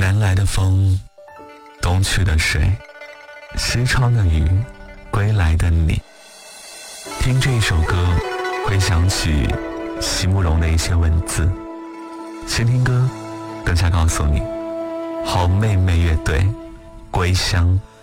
南来的风，东去的水，西窗的雨，归来的你。听这一首歌，会想起席慕容的一些文字。先听歌，等下告诉你。好妹妹乐队，归乡。